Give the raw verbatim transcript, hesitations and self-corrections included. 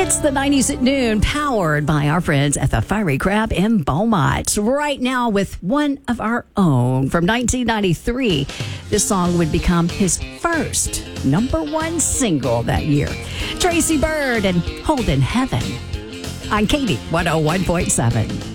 It's the nineties at noon, powered by our friends at the Fiery Crab in Beaumont. Right now with one of our own from nineteen ninety-three. This song would become his first number one single that year. Tracy Byrd and Holden Heaven on Katie one oh one point seven.